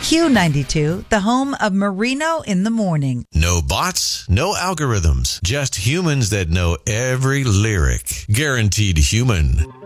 Q92, the home of Marino in the Morning. No bots, no algorithms, just humans that know every lyric. Guaranteed Human.